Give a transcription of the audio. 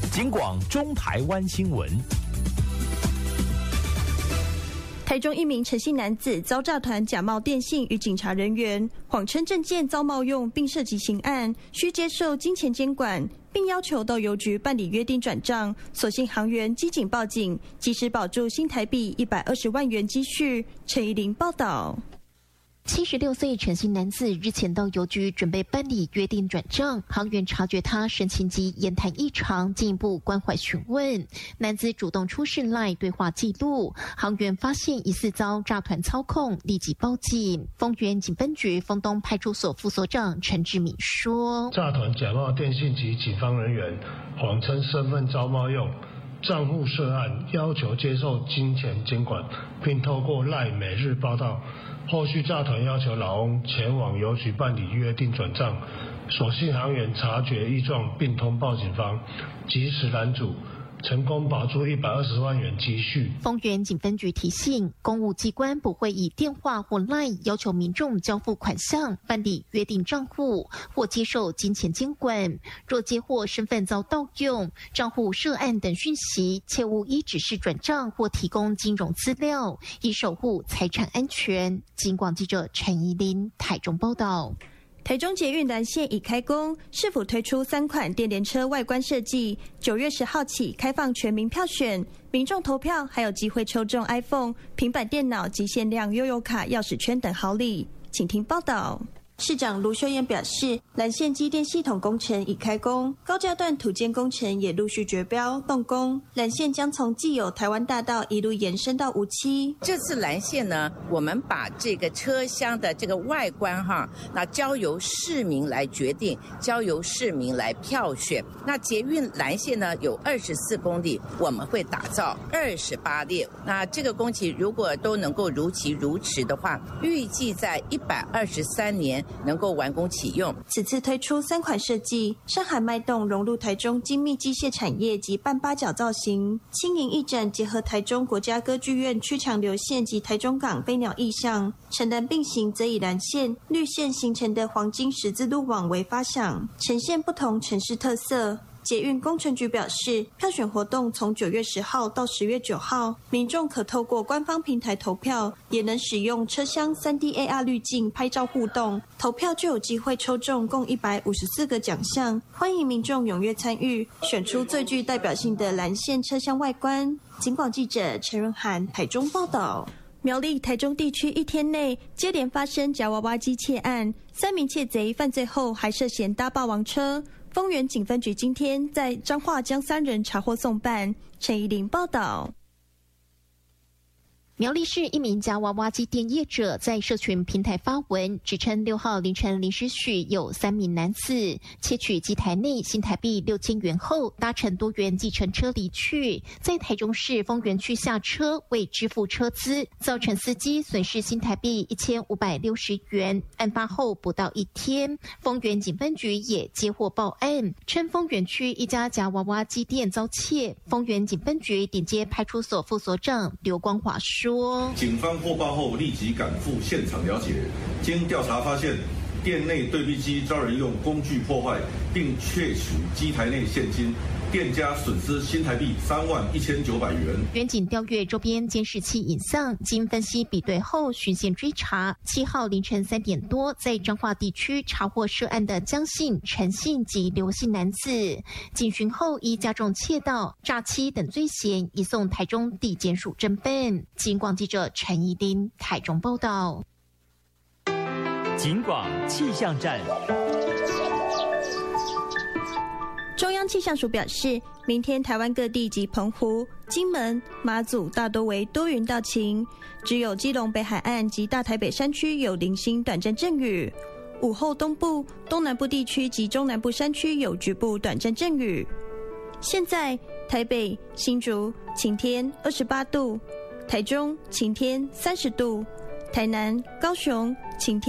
警广中台湾新闻。 台中一名陈姓男子遭诈团假冒电信与警察人员，谎称证件遭冒用，并涉及刑案，需接受金钱监管，并要求到邮局办理约定转账。所幸行员机警报警，及时保住新台币120万元积蓄。陈怡玲报道。 76岁陈姓男子日前到邮局准备办理约定转账，行员察觉他神情及言谈异常，进一步关怀询问。男子主动出示 LINE 对话记录，行员发现疑似遭诈团操控，立即报警。丰原警分局丰东派出所副所长陈志敏说： 诈团假冒电信及警方人员，谎称身份遭冒用，账户涉案，要求接受金钱监管，并透过 LINE 每日报到。后续诈团要求老翁前往邮局办理约定转账，所幸行员察觉异状，并通报警方，及时拦阻，成功保住120万元积蓄。 丰原警分局提醒，公务机关不会以电话或 LINE 要求民众交付款项、办理约定账户或接受金钱监管。若接获身份遭盗用、账户涉案等讯息，切勿依指示转账或提供金融资料，以守护财产安全。警广记者陈怡琳台中报道。 台中捷运蓝线已开工，市府推出3款电联车外观设计，9月10号起开放全民票选，民众投票还有机会抽中 iPhone、平板电脑及限量悠游卡、钥匙圈等好礼。请听报道。市长卢秀燕表示，蓝线机电系统工程已开工，高架段土建工程也陆续决标动工，蓝线将从既有台湾大道一路延伸到无期。 这次蓝线呢，我们把这个车厢的这个外观那交由市民来决定，交由市民来票选。那捷运蓝线呢有24公里，我们会打造28列。那这个工期如果都能够如期如迟的话，预计在123年能够完工启用。 此次推出3款设计，山海脉动融入台中精密机械产业及半八角造型，轻盈翼展结合台中国家歌剧院曲墙流线及台中港飞鸟意象，城南并行则以蓝线、绿线形成的黄金十字路网为发想，呈现不同城市特色。捷运工程局表示，票选活动从9月10号到10月9号，民众可透过官方平台投票，也能使用车厢 3D AR 滤镜拍照互动，投票就有机会抽中共154个奖项。欢迎民众踊跃参与，选出最具代表性的蓝线车厢外观。警广记者陈润涵台中报道。苗栗、台中地区1天内接连发生夹娃娃机窃案，3名窃贼犯罪后还涉嫌搭霸王车。丰原警分局今天在彰化将3人查获送办。陈怡玲报道。 苗栗市一名夹娃娃机店业者在社群平台发文，指称6号凌晨0时许有3名男子窃取机台内新台币6000元后，搭乘多元计程车离去，在台中市丰原区下车未支付车资，造成司机损失新台币1560元。案发后不到1天，丰原警分局也接获报案，称丰原区一家夹娃娃机店遭窃。丰原警分局顶街派出所副所长刘光华说， 警方获报后立即赶赴现场了解，经调查发现，店内对币机遭人用工具破坏，并窃取机台内现金，店家损失新台币31900元。 远警调阅周边监视器影像，经分析比对后循线追查，7号凌晨3点多，在彰化地区查获涉案的江姓、陈姓及刘姓男子，警询后依加重窃盗、诈欺等罪嫌，移送台中地检署侦办。警广记者陈怡琳台中报道。 警广气象站。 中央气象署表示，明天台湾各地及澎湖、金门、马祖大多为多云到晴，只有基隆北海岸及大台北山区有零星短暂阵雨。午后东部、东南部地区及中南部山区有局部短暂阵雨。现在台北、新竹晴天28度，台中晴天30度，台南、高雄晴天